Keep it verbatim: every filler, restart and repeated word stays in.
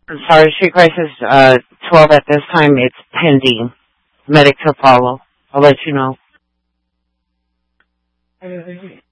I'm sorry, Street Crisis uh, twelve at this time. It's pending. Medic to follow. I'll let you know.